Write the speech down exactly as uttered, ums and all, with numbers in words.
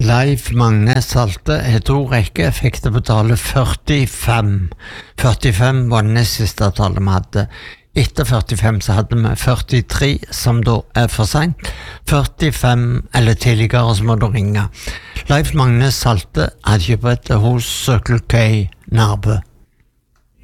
Leif Magne Salte, jeg tror ikke fikk det på tallet førtifem. førtifem var det nest siste tallet vi hadde. Etter førtifem så hadde vi førtitre, som da er for sent. førtifem eller tidligere, så må du ringe. Leif Magne Salte hadde kjøpt hos Circle K Narbe.